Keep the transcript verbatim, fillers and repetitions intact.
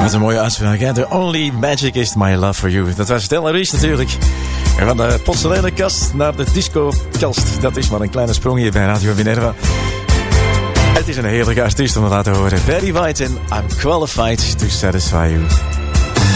Wat een mooie uitspraak, hè? The only magic is my love for you. Dat was Stella Reese natuurlijk. En van de porseleinenkast naar de discokast. Dat is maar een kleine sprong hier bij Radio Minerva. Het is een heerlijke artiest om te laten horen. Barry White en I'm qualified to satisfy you.